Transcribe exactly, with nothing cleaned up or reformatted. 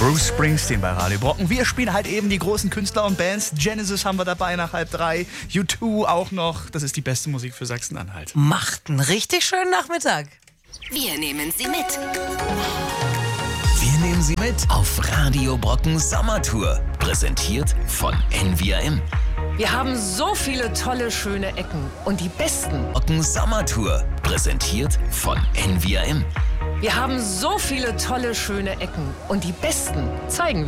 Bruce Springsteen bei Radio Brocken. Wir spielen halt eben die großen Künstler und Bands. Genesis haben wir dabei nach halb drei. U zwei auch noch. Das ist die beste Musik für Sachsen-Anhalt. Macht einen richtig schönen Nachmittag. Wir nehmen Sie mit. Wir nehmen Sie mit auf Radio Brocken Sommertour. Präsentiert von N V R M. Wir haben so viele tolle, schöne Ecken und die besten. Brocken Sommertour. Präsentiert von N V R M. Wir haben so viele tolle, schöne Ecken und die besten zeigen wir.